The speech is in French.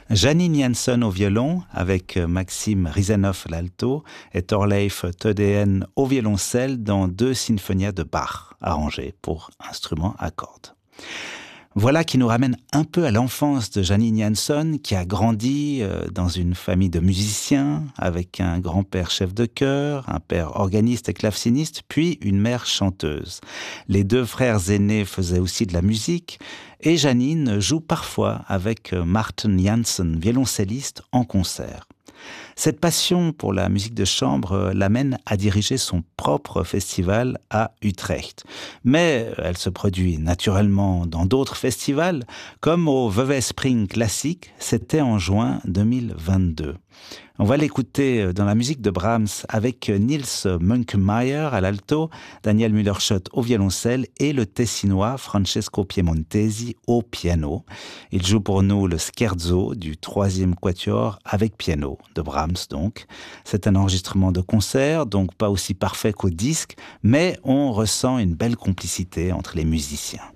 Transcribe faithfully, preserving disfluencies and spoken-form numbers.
Janine Janssen au violon, avec Maxime Rizanov à l'alto et Thorleif Tødeen au violoncelle dans deux sinfonias de Bach, arrangées pour instruments à cordes. Voilà qui nous ramène un peu à l'enfance de Janine Janssen, qui a grandi dans une famille de musiciens, avec un grand-père chef de chœur, un père organiste et claveciniste, puis une mère chanteuse. Les deux frères aînés faisaient aussi de la musique, et Janine joue parfois avec Martin Jansen, violoncelliste, en concert. Cette passion pour la musique de chambre l'amène à diriger son propre festival à Utrecht. Mais elle se produit naturellement dans d'autres festivals, comme au Vevey Spring Classic, c'était en juin deux mille vingt-deux. On va l'écouter dans la musique de Brahms avec Nils Munkemeyer à l'alto, Daniel Müller-Schott au violoncelle et le Tessinois Francesco Piemontesi au piano. Il joue pour nous le scherzo du troisième quatuor avec piano de Brahms donc. C'est un enregistrement de concert, donc pas aussi parfait qu'au disque, mais on ressent une belle complicité entre les musiciens.